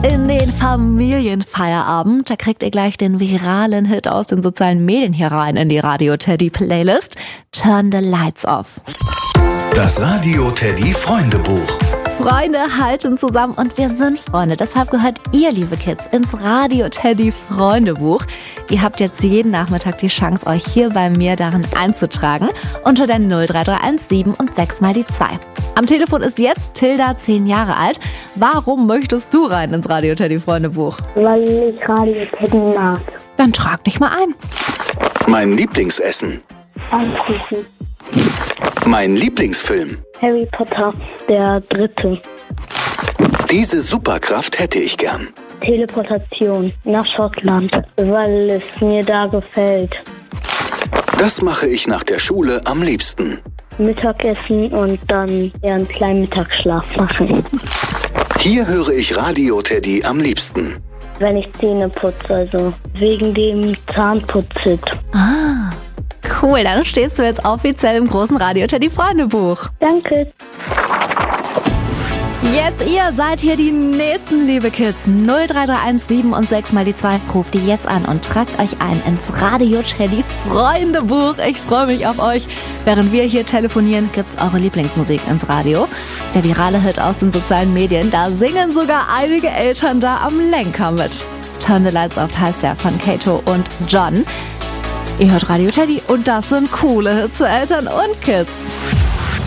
In den Familienfeierabend, da kriegt ihr gleich den viralen Hit aus den sozialen Medien hier rein in die Radio Teddy Playlist. Turn the Lights Off. Das Radio Teddy Freundebuch. Freunde halten zusammen und wir sind Freunde. Deshalb gehört ihr, liebe Kids, ins Radio Teddy Freundebuch. Ihr habt jetzt jeden Nachmittag die Chance, euch hier bei mir darin einzutragen. Unter der 03317 und 6 mal die 2. Am Telefon ist jetzt Tilda 10 Jahre alt. Warum möchtest du rein ins Radio Teddy Freundebuch? Weil ich Radio Teddy mag. Dann trag dich mal ein. Mein Lieblingsessen. Anrufen. Mein Lieblingsfilm. Harry Potter, der 3. Diese Superkraft hätte ich gern. Teleportation nach Schottland, weil es mir da gefällt. Das mache ich nach der Schule am liebsten. Mittagessen und dann einen kleinen Mittagsschlaf machen. Hier höre ich Radio Teddy am liebsten. Wenn ich Zähne putze, also wegen dem Zahnputzit. Ah, cool. Dann stehst du jetzt offiziell im großen Radio Teddy Freundebuch. Danke. Jetzt ihr seid hier die nächsten, liebe Kids. 03317 und 6 mal die 2. Ruft die jetzt an und tragt euch ein ins Radio Teddy Freundebuch. Ich freue mich auf euch. Während wir hier telefonieren, gibt's eure Lieblingsmusik ins Radio. Der virale Hit aus den sozialen Medien, da singen sogar einige Eltern da am Lenker mit. Turn the Lights Off heißt der von Kato und John. Ihr hört Radio Teddy und das sind coole Hits für Eltern und Kids.